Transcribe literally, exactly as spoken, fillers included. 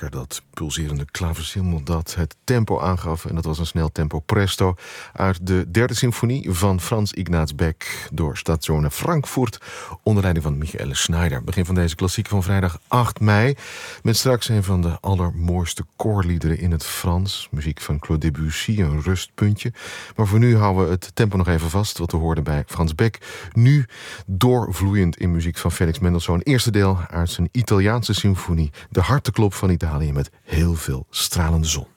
lekker, dat pulserende klaversymbol dat het tempo aangaf. En dat was een snel tempo presto uit de derde symfonie van Franz Ignaz Beck door Stadtzone Frankfurt onder leiding van Michael Schneider. Begin van deze klassiek van vrijdag acht mei met straks een van de allermooiste koorliederen in het Frans. Muziek van Claude Debussy, een rustpuntje. Maar voor nu houden we het tempo nog even vast, wat we hoorden bij Frans Beck. Nu doorvloeiend in muziek van Felix Mendelssohn. Eerste deel uit zijn Italiaanse symfonie, De harteklop van Italië met heel veel stralende zon.